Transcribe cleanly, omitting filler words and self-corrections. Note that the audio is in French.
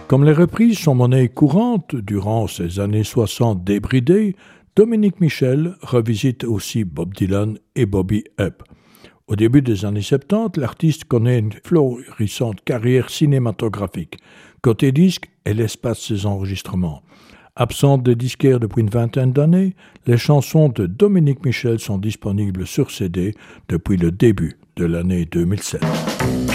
Comme les reprises sont monnaie courante durant ces années 60 débridées, Dominique Michel revisite aussi Bob Dylan et Bobby Hebb. Au début des années 70, l'artiste connaît une florissante carrière cinématographique. Côté disque, elle espace ses enregistrements. Absente des disquaires depuis une vingtaine d'années, les chansons de Dominique Michel sont disponibles sur CD depuis le début de l'année 2007.